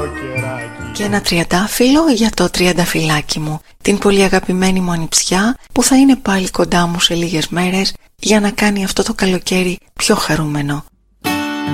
Και ένα τριαντάφυλλο για το τριανταφυλάκι μου, την πολύ αγαπημένη μου ανιψιά που θα είναι πάλι κοντά μου σε λίγες μέρες για να κάνει αυτό το καλοκαίρι πιο χαρούμενο.